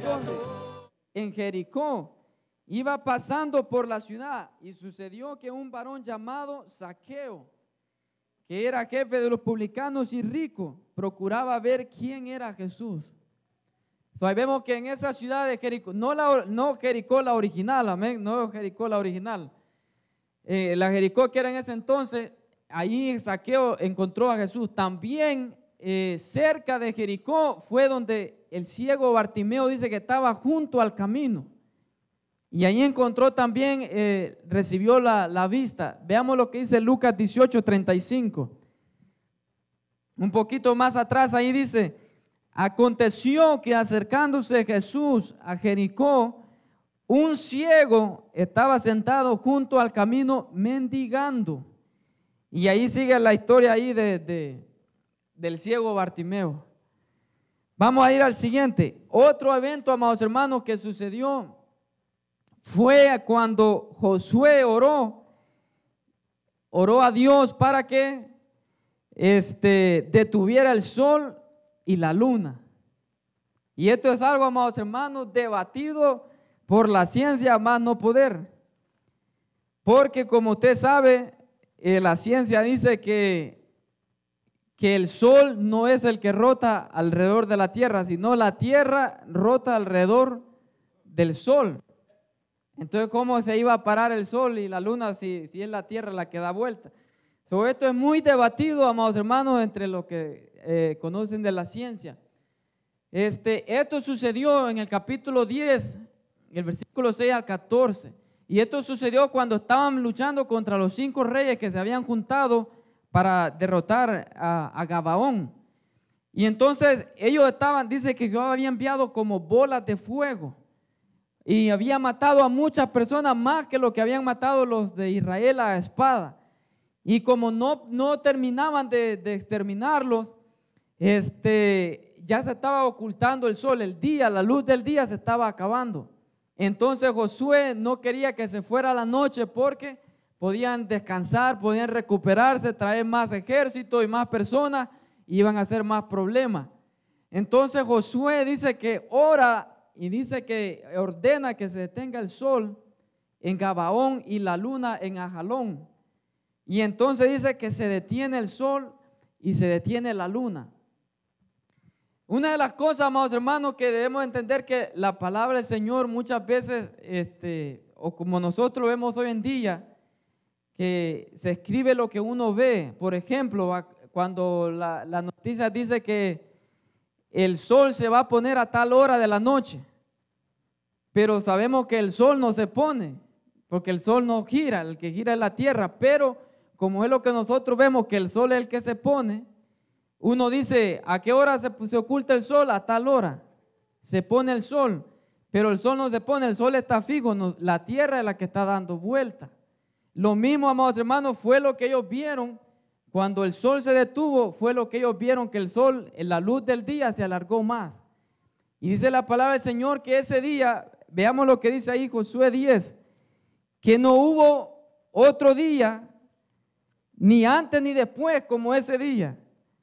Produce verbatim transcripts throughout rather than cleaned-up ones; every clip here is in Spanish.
¿Dónde? En Jericó. Iba pasando por la ciudad y sucedió que un varón llamado Zaqueo, que era jefe de los publicanos y rico, procuraba ver quién era Jesús. So, ahí vemos que en esa ciudad de Jericó, no, la, no Jericó la original, amén, no Jericó la original, eh, la Jericó que era en ese entonces, ahí Zaqueo encontró a Jesús. También eh, cerca de Jericó fue donde el ciego Bartimeo dice que estaba junto al camino. Y ahí encontró también, eh, recibió la, la vista. Veamos lo que dice Lucas dieciocho, treinta y cinco. Un poquito más atrás ahí dice: aconteció que acercándose Jesús a Jericó, un ciego estaba sentado junto al camino mendigando. Y ahí sigue la historia ahí de, de, del ciego Bartimeo. Vamos a ir al siguiente. Otro evento, amados hermanos, que sucedió fue cuando Josué oró, oró a Dios para que este, detuviera el sol y la luna. Y esto es algo, amados hermanos, debatido por la ciencia más no poder. Porque como usted sabe, eh, la ciencia dice que, que el sol no es el que rota alrededor de la tierra, sino la tierra rota alrededor del sol. Entonces, ¿cómo se iba a parar el sol y la luna si, si es la tierra la que da vuelta? So, esto es muy debatido, amados hermanos, entre los que eh, conocen de la ciencia. Este, esto sucedió en el capítulo diez, el versículo seis al catorce. Y esto sucedió cuando estaban luchando contra los cinco reyes que se habían juntado para derrotar a, a Gabaón. Y entonces ellos estaban, dice que Jehová había enviado como bolas de fuego. Y había matado a muchas personas más que lo que habían matado los de Israel a espada. Y como no, no terminaban de, de exterminarlos, este, ya se estaba ocultando el sol, el día, la luz del día se estaba acabando. Entonces Josué no quería que se fuera la noche porque podían descansar, podían recuperarse, traer más ejército y más personas, y iban a hacer más problemas. Entonces Josué dice que ora y dice que ordena que se detenga el sol en Gabaón y la luna en Ajalón. Y entonces dice que se detiene el sol y se detiene la luna. Una de las cosas, amados hermanos, que debemos entender, que la palabra del Señor muchas veces, este, o como nosotros vemos hoy en día, que se escribe lo que uno ve. Por ejemplo, cuando la, la noticia dice que el sol se va a poner a tal hora de la noche, pero sabemos que el sol no se pone, porque el sol no gira, el que gira es la tierra. Pero como es lo que nosotros vemos, que el sol es el que se pone, uno dice: ¿a qué hora se, se oculta el sol? A tal hora se pone el sol, pero el sol no se pone, el sol está fijo, no, la tierra es la que está dando vuelta. Lo mismo, amados hermanos, fue lo que ellos vieron cuando el sol se detuvo. Fue lo que ellos vieron, que el sol, en la luz del día, se alargó más. Y dice la palabra del Señor que ese día, veamos lo que dice ahí Josué diez, que no hubo otro día, ni antes ni después, como ese día.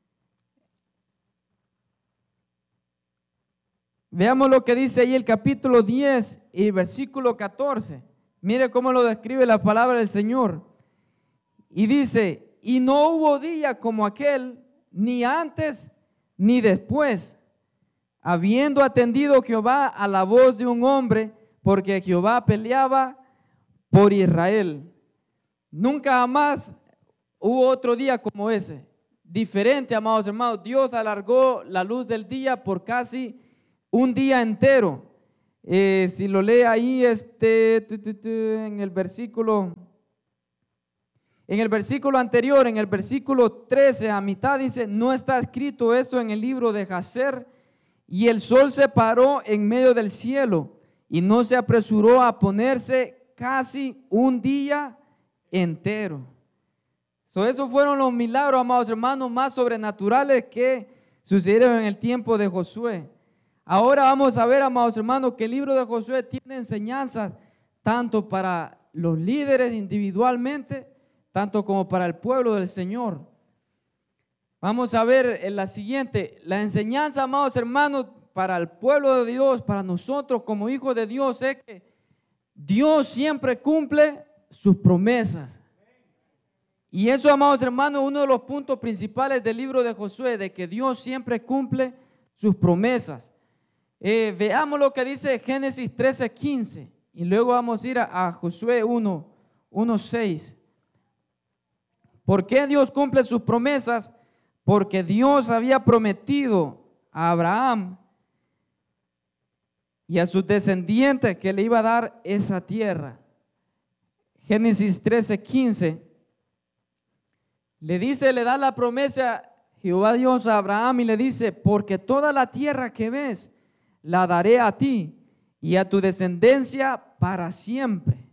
Veamos lo que dice ahí el capítulo diez y versículo catorce. Mire cómo lo describe la palabra del Señor. Y dice: y no hubo día como aquel, ni antes ni después, habiendo atendido Jehová a la voz de un hombre, porque Jehová peleaba por Israel. Nunca jamás hubo otro día como ese. Diferente, amados hermanos. Dios alargó la luz del día por casi un día entero. Eh, si lo lee ahí este, tu, tu, tu, en el versículo En el versículo anterior, en el versículo trece, a mitad dice: no está escrito esto en el libro de Jacer. Y el sol se paró en medio del cielo y no se apresuró a ponerse casi un día entero. So, esos fueron los milagros, amados hermanos, más sobrenaturales que sucedieron en el tiempo de Josué. Ahora vamos a ver, amados hermanos, que el libro de Josué tiene enseñanzas tanto para los líderes individualmente, tanto como para el pueblo del Señor. Vamos a ver en la siguiente, la enseñanza, amados hermanos, para el pueblo de Dios, para nosotros como hijos de Dios, es que Dios siempre cumple sus promesas. Y eso, amados hermanos, es uno de los puntos principales del libro de Josué, de que Dios siempre cumple sus promesas. Eh, veamos lo que dice Génesis trece quince y luego vamos a ir a, a Josué uno seis. ¿Por qué Dios cumple sus promesas? Porque Dios había prometido a Abraham y a sus descendientes que le iba a dar esa tierra. Génesis trece quince le dice, le da la promesa Jehová Dios a Abraham y le dice: porque toda la tierra que ves la daré a ti y a tu descendencia para siempre.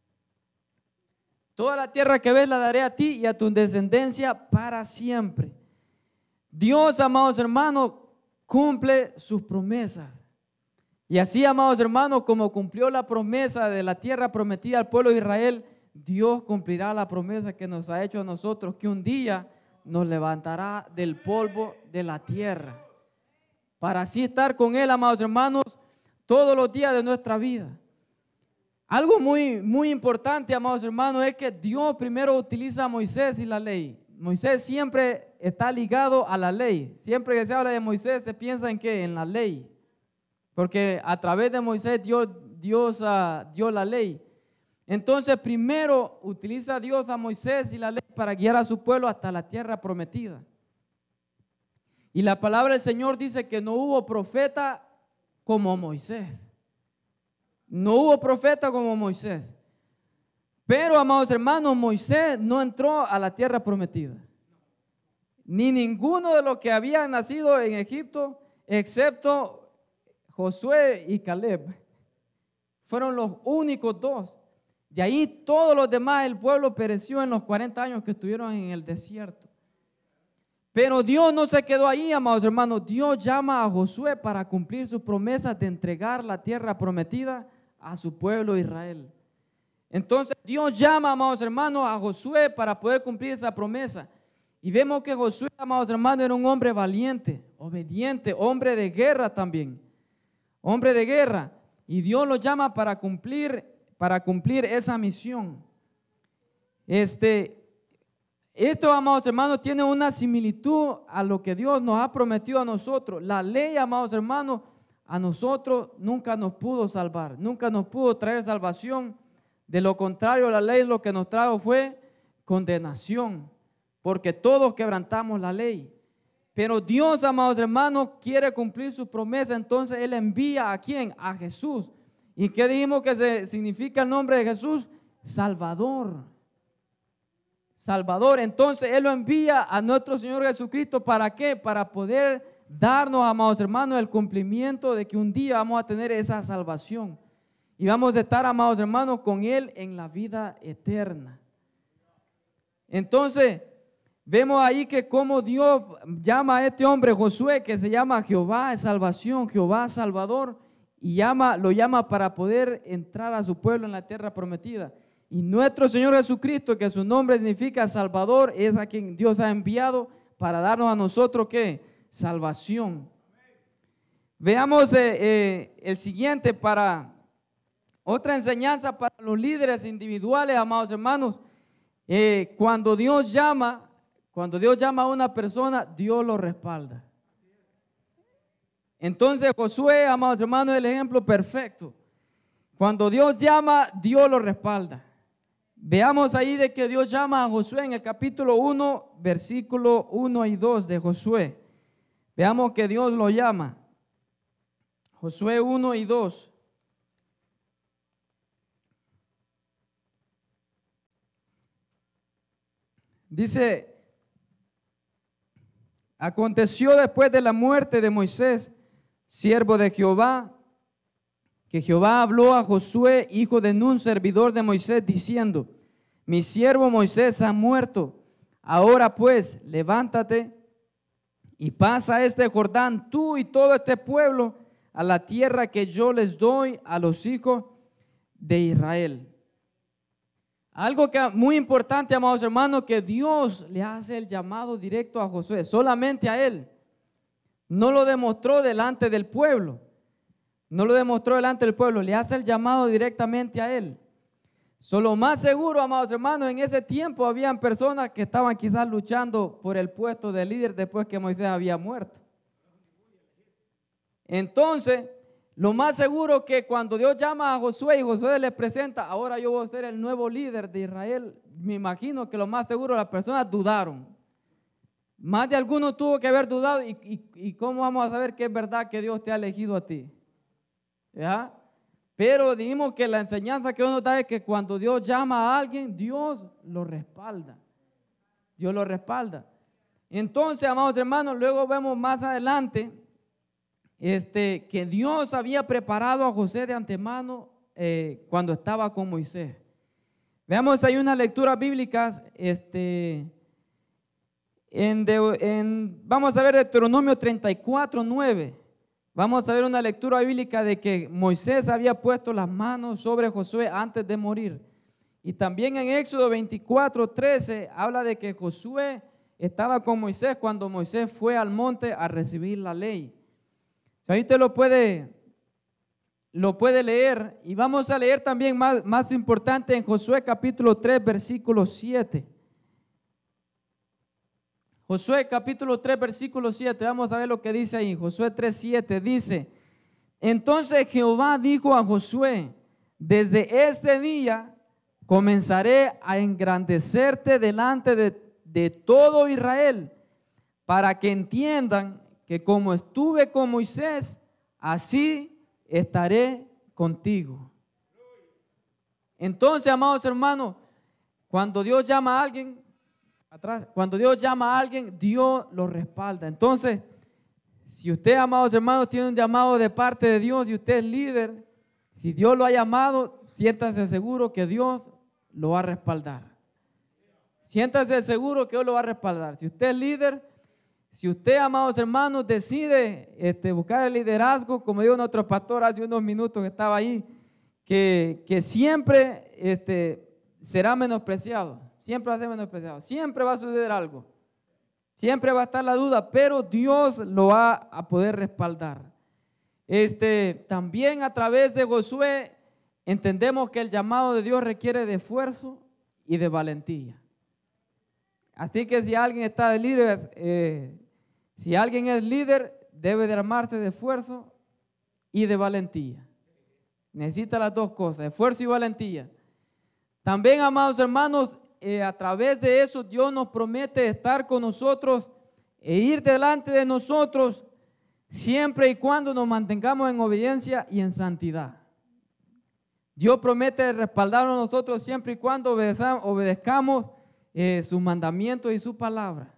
Toda la tierra que ves la daré a ti y a tu descendencia para siempre. Dios, amados hermanos, cumple sus promesas. Y así, amados hermanos, como cumplió la promesa de la tierra prometida al pueblo de Israel, Dios cumplirá la promesa que nos ha hecho a nosotros, que un día nos levantará del polvo de la tierra, para así estar con Él, amados hermanos, todos los días de nuestra vida. Algo muy, muy importante, amados hermanos, es que Dios primero utiliza a Moisés y la ley. Moisés siempre está ligado a la ley. Siempre que se habla de Moisés, se piensa en qué, en la ley, porque a través de Moisés Dios, Dios uh, dio la ley. Entonces primero utiliza Dios a Moisés y la ley para guiar a su pueblo hasta la tierra prometida. Y la palabra del Señor dice que no hubo profeta como Moisés. No hubo profeta como Moisés. Pero, amados hermanos, Moisés no entró a la tierra prometida. Ni ninguno de los que habían nacido en Egipto, excepto Josué y Caleb. Fueron los únicos dos. De ahí todos los demás, el pueblo pereció en los cuarenta años que estuvieron en el desierto. Pero Dios no se quedó ahí, amados hermanos. Dios llama a Josué para cumplir sus promesas de entregar la tierra prometida a su pueblo Israel. Entonces Dios llama, amados hermanos, a Josué para poder cumplir esa promesa. Y vemos que Josué, amados hermanos, era un hombre valiente, obediente, hombre de guerra también. Hombre de guerra. Y Dios lo llama para cumplir, para cumplir esa misión. Este... Esto, amados hermanos, tiene una similitud a lo que Dios nos ha prometido a nosotros. La ley, amados hermanos, a nosotros nunca nos pudo salvar, nunca nos pudo traer salvación. De lo contrario, la ley lo que nos trajo fue condenación, porque todos quebrantamos la ley. Pero Dios, amados hermanos, quiere cumplir su promesa. Entonces Él envía ¿a quién? A Jesús. ¿Y qué dijimos que se significa el nombre de Jesús? Salvador. Salvador. Entonces Él lo envía a nuestro Señor Jesucristo. ¿Para qué? Para poder darnos, amados hermanos, el cumplimiento de que un día vamos a tener esa salvación y vamos a estar, amados hermanos, con Él en la vida eterna. Entonces vemos ahí que como Dios llama a este hombre Josué, que se llama Jehová de salvación, Jehová Salvador, y llama, lo llama para poder entrar a su pueblo en la tierra prometida. Y nuestro Señor Jesucristo, que su nombre significa Salvador, es a quien Dios ha enviado para darnos a nosotros ¿qué? Salvación. Veamos eh, eh, el siguiente, para otra enseñanza para los líderes individuales, amados hermanos. Eh, cuando Dios llama, cuando Dios llama a una persona, Dios lo respalda. Entonces Josué, amados hermanos, es el ejemplo perfecto. Cuando Dios llama, Dios lo respalda. Veamos ahí de que Dios llama a Josué en el capítulo uno, versículo uno y dos de Josué. Veamos que Dios lo llama. Josué uno y dos. Dice: aconteció después de la muerte de Moisés, siervo de Jehová, que Jehová habló a Josué, hijo de Nun, servidor de Moisés, diciendo: mi siervo Moisés ha muerto. Ahora pues, levántate y pasa este Jordán, tú y todo este pueblo, a la tierra que yo les doy a los hijos de Israel. Algo que muy importante, amados hermanos, que Dios le hace el llamado directo a Josué, solamente a él. no lo demostró delante del pueblo. No lo demostró delante del pueblo. Le hace el llamado directamente a él. Solo más seguro, amados hermanos, en ese tiempo habían personas que estaban quizás luchando por el puesto de líder después que Moisés había muerto. Entonces, lo más seguro que cuando Dios llama a Josué y Josué les presenta, ahora yo voy a ser el nuevo líder de Israel, me imagino que lo más seguro las personas dudaron. Más de alguno tuvo que haber dudado. ¿Y, y, y cómo vamos a saber que es verdad que Dios te ha elegido a ti? ¿Ya? Pero dijimos que la enseñanza que uno da es que cuando Dios llama a alguien, Dios lo respalda. Dios lo respalda. Entonces, amados hermanos, luego vemos más adelante este, que Dios había preparado a José de antemano eh, cuando estaba con Moisés. Veamos, hay unas lecturas bíblicas. Este, en de, en, vamos a ver Deuteronomio treinta y cuatro, nueve. Vamos a ver una lectura bíblica de que Moisés había puesto las manos sobre Josué antes de morir. Y también en Éxodo veinticuatro, trece habla de que Josué estaba con Moisés cuando Moisés fue al monte a recibir la ley. O sea, ahí usted lo puede, lo puede leer. Y vamos a leer también más, más importante en Josué capítulo tres, versículo siete. Josué capítulo tres, versículo siete, vamos a ver lo que dice ahí. Josué tres, siete dice: entonces Jehová dijo a Josué: desde este día comenzaré a engrandecerte delante de, de todo Israel, para que entiendan que como estuve con Moisés, así estaré contigo. Entonces, amados hermanos, cuando Dios llama a alguien, atrás, cuando Dios llama a alguien, Dios lo respalda. Entonces, si usted, amados hermanos, tiene un llamado de parte de Dios y usted es líder, si Dios lo ha llamado, siéntase seguro que Dios lo va a respaldar. Siéntase seguro que Dios lo va a respaldar. Si usted es líder, si usted, amados hermanos, decide este, buscar el liderazgo, como dijo nuestro pastor hace unos minutos que estaba ahí, que, que siempre este, será menospreciado. Siempre va a ser menospreciado, siempre va a suceder algo, siempre va a estar la duda, pero Dios lo va a poder respaldar. Este, también a través de Josué entendemos que el llamado de Dios requiere de esfuerzo y de valentía. Así que si alguien está de líder, eh, si alguien es líder, debe de armarse de esfuerzo y de valentía. Necesita las dos cosas, esfuerzo y valentía. También, amados hermanos, Eh, a través de eso Dios nos promete estar con nosotros e ir delante de nosotros siempre y cuando nos mantengamos en obediencia y en santidad. Dios promete respaldarnos a nosotros siempre y cuando obedezcamos eh, sus mandamientos y su palabra.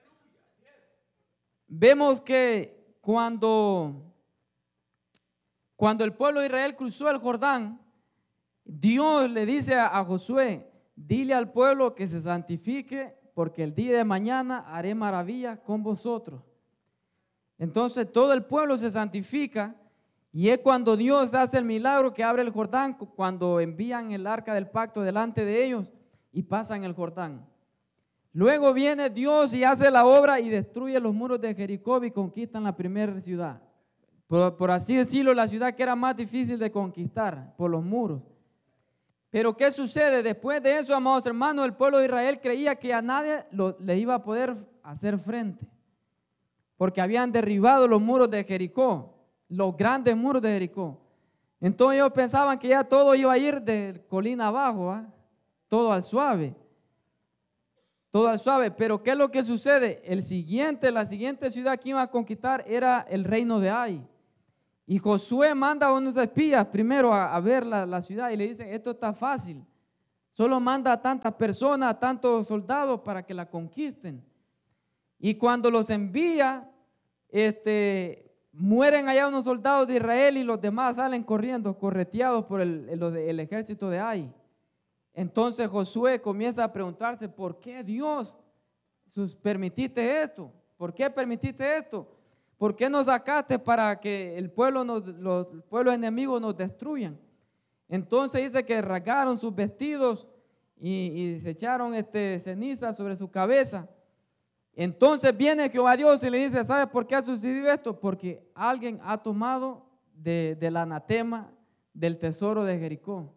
Vemos que cuando, cuando el pueblo de Israel cruzó el Jordán, Dios le dice a, a Josué: dile al pueblo que se santifique, porque el día de mañana haré maravillas con vosotros. Entonces todo el pueblo se santifica, y es cuando Dios hace el milagro que abre el Jordán, cuando envían el arca del pacto delante de ellos y pasan el Jordán. Luego viene Dios y hace la obra y destruye los muros de Jericó y conquistan la primera ciudad. Por, por así decirlo, la ciudad que era más difícil de conquistar por los muros. Pero ¿qué sucede? Después de eso, amados hermanos, el pueblo de Israel creía que a nadie lo, le iba a poder hacer frente, porque habían derribado los muros de Jericó, los grandes muros de Jericó. Entonces ellos pensaban que ya todo iba a ir de colina abajo, ¿eh? todo al suave, todo al suave. Pero ¿qué es lo que sucede? El siguiente, la siguiente ciudad que iban a conquistar era el reino de Ai. Y Josué manda a unos espías primero a, a ver la, la ciudad y le dicen: esto está fácil, solo manda a tantas personas, a tantos soldados para que la conquisten. Y cuando los envía, este, mueren allá unos soldados de Israel y los demás salen corriendo, correteados por el, el, el ejército de Ai. Entonces Josué comienza a preguntarse: ¿por qué Dios permitiste esto? ¿Por qué permitiste esto? ¿Por qué nos sacaste para que el pueblo nos, los pueblos enemigos nos destruyan? Entonces dice que rasgaron sus vestidos y, y se echaron este, ceniza sobre su cabeza. Entonces viene Jehová Dios y le dice, ¿sabe por qué ha sucedido esto? Porque alguien ha tomado de, del anatema del tesoro de Jericó.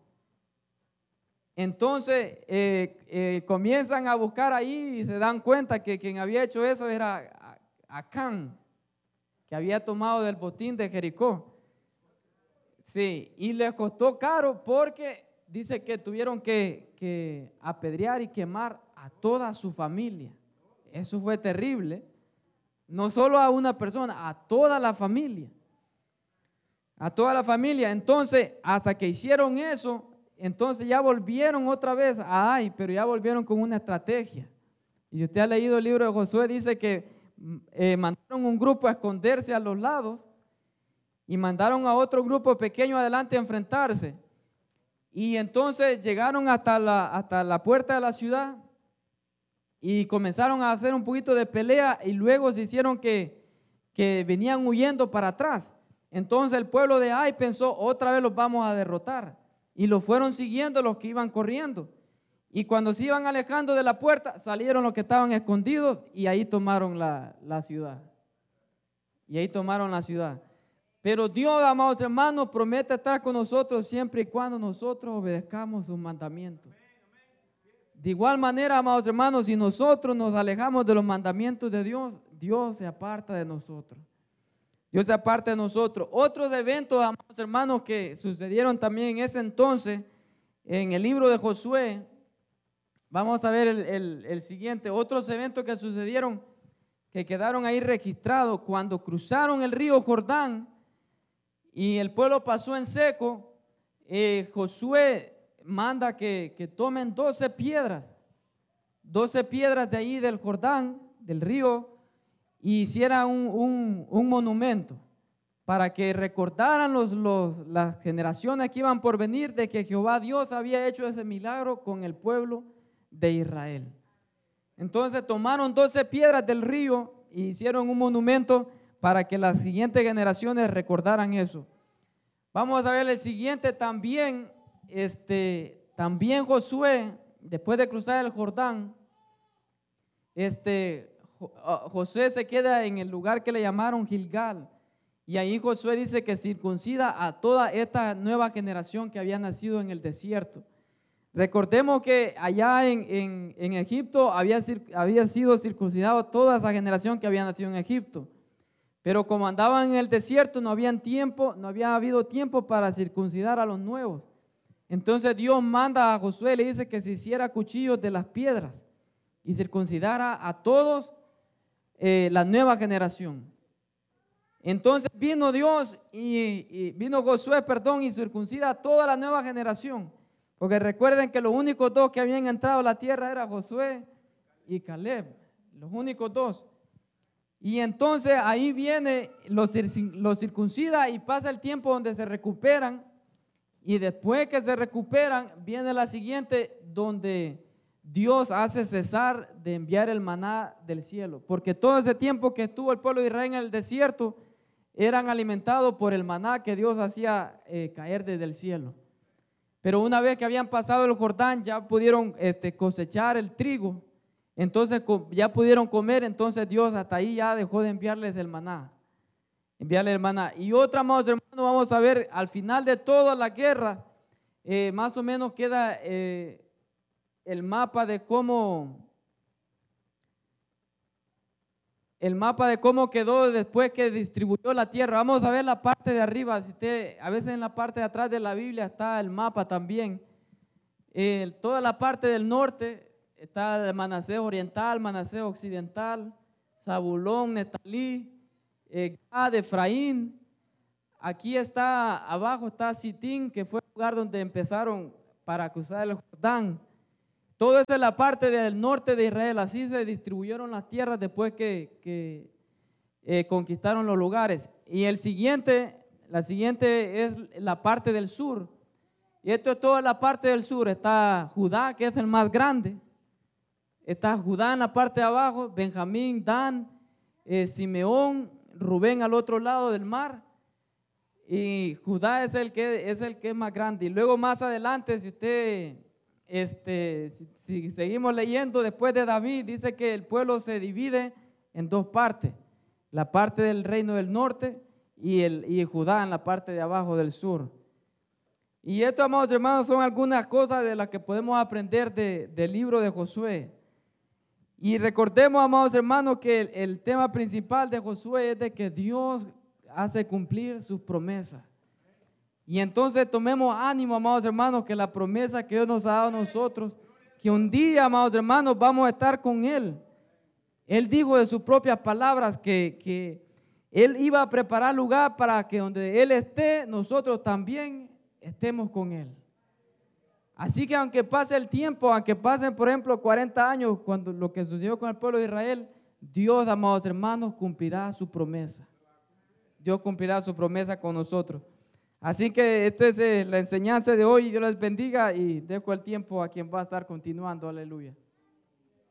Entonces eh, eh, comienzan a buscar ahí y se dan cuenta que quien había hecho eso era Acán, que había tomado del botín de Jericó. Sí, y les costó caro porque dice que tuvieron que, que apedrear y quemar a toda su familia. Eso fue terrible. No solo a una persona, a toda la familia. A toda la familia. Entonces, hasta que hicieron eso, entonces ya volvieron otra vez a Ai, pero ya volvieron con una estrategia. Y si usted ha leído el libro de Josué, dice que eh, mandaron un grupo a esconderse a los lados y mandaron a otro grupo pequeño adelante a enfrentarse. Y entonces llegaron hasta la, hasta la puerta de la ciudad y comenzaron a hacer un poquito de pelea y luego se hicieron que, que venían huyendo para atrás. Entonces el pueblo de Ai pensó, otra vez los vamos a derrotar. Y los fueron siguiendo los que iban corriendo. Y cuando se iban alejando de la puerta, salieron los que estaban escondidos y ahí tomaron la, la ciudad. Y ahí tomaron la ciudad. Pero Dios, amados hermanos, promete estar con nosotros siempre y cuando nosotros obedezcamos sus mandamientos. De igual manera, amados hermanos, si nosotros nos alejamos de los mandamientos de Dios, Dios se aparta de nosotros. Dios se aparta de nosotros. Otros eventos, amados hermanos, que sucedieron también en ese entonces, en el libro de Josué, vamos a ver el, el, el siguiente. Otros eventos que sucedieron, que quedaron ahí registrados, cuando cruzaron el río Jordán y el pueblo pasó en seco, eh, Josué manda que, que tomen doce piedras, doce piedras de ahí del Jordán, del río, y hiciera un, un, un monumento para que recordaran los, los, las generaciones que iban por venir de que Jehová Dios había hecho ese milagro con el pueblo de Israel. Entonces tomaron doce piedras del río e hicieron un monumento para que las siguientes generaciones recordaran eso. Vamos a ver el siguiente también. Este, también Josué, después de cruzar el Jordán, este, José se queda en el lugar que le llamaron Gilgal. Y ahí Josué dice que circuncida a toda esta nueva generación que había nacido en el desierto. Recordemos que allá en, en, en Egipto había, había sido circuncidado toda esa generación que había nacido en Egipto. Pero como andaban en el desierto, no había tiempo, no había habido tiempo para circuncidar a los nuevos. Entonces Dios manda a Josué, le dice que se hiciera cuchillos de las piedras y circuncidara a todos eh, la nueva generación. Entonces vino Dios y, y vino Josué, perdón, y circuncida a toda la nueva generación. Porque recuerden que los únicos dos que habían entrado a la tierra eran Josué y Caleb, los únicos dos. Y entonces ahí viene, los, los circuncida y pasa el tiempo donde se recuperan. Y después que se recuperan, viene la siguiente, donde Dios hace cesar de enviar el maná del cielo. Porque todo ese tiempo que estuvo el pueblo de Israel en el desierto, eran alimentados por el maná que Dios hacía eh, caer desde el cielo. Pero una vez que habían pasado el Jordán, ya pudieron este, cosechar el trigo. Entonces ya pudieron comer, entonces Dios hasta ahí ya dejó de enviarles el maná. Enviarle el maná. Y otra, amados hermanos, vamos a ver al final de toda la guerra, eh, más o menos queda eh, el mapa de cómo el mapa de cómo quedó después que distribuyó la tierra. Vamos a ver la parte de arriba. Si usted, a veces en la parte de atrás de la Biblia está el mapa también. Eh, toda la parte del norte está el Manasés oriental, Manasés occidental, Zabulón, Neftalí, Eh, Gad, Efraín. Aquí está, abajo está Sitín, que fue el lugar donde empezaron para cruzar el Jordán. Todo eso es la parte del norte de Israel. Así se distribuyeron las tierras después que, que eh, conquistaron los lugares. Y el siguiente, la siguiente es la parte del sur. Y esto es toda la parte del sur. Está Judá, que es el más grande. Está Judá en la parte de abajo, Benjamín, Dan, eh, Simeón, Rubén al otro lado del mar, y Judá es el que es el que es más grande. Y luego más adelante, si usted este, si, si seguimos leyendo, después de David, dice que el pueblo se divide en dos partes, la parte del reino del norte y, el, y Judá en la parte de abajo del sur. Y esto, amados hermanos, son algunas cosas de las que podemos aprender de, del libro de Josué. Y recordemos, amados hermanos, que el, el tema principal de Josué es de que Dios hace cumplir sus promesas. Y entonces tomemos ánimo, amados hermanos, que la promesa que Dios nos ha dado a nosotros, que un día, amados hermanos, vamos a estar con Él. Él dijo de sus propias palabras que, que Él iba a preparar lugar para que donde Él esté, nosotros también estemos con Él. Así que aunque pase el tiempo, aunque pasen, por ejemplo, cuarenta años, cuando lo que sucedió con el pueblo de Israel, Dios, amados hermanos, cumplirá su promesa. Dios cumplirá su promesa con nosotros. Así que esta es la enseñanza de hoy. Dios les bendiga y dejo el tiempo a quien va a estar continuando. Aleluya.